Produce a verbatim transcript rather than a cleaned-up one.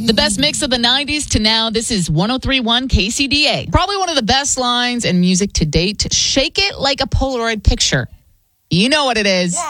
The best mix of the nineties to now. This is one oh three point one K C D A. Probably one of the best lines in music to date. Shake it like a Polaroid picture. You know what it is.